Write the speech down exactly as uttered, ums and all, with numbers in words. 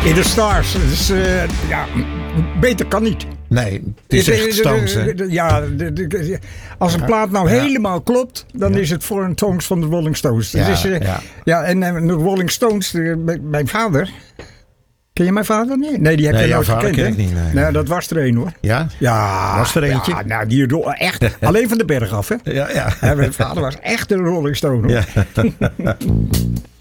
In de Stars. Dus, uh, ja, beter kan niet. Nee, het is echt Stones, hè? Ja, de, de, de, als een plaat nou ja. helemaal klopt, dan ja. is het Foreign Tongues van de Rolling Stones. Ja, dus, uh, ja. ja, en uh, de Rolling Stones, uh, mijn vader... Ken je mijn vader? Nee, nee die heb nee, je nooit gekend. Ken ik niet, nee. Nou, dat was er een hoor. Ja? Ja. Was er eentje? Ja, nou, die echt alleen van de berg af, hè? Ja, ja. En mijn vader was echt een Rolling Stone, hoor. Ja.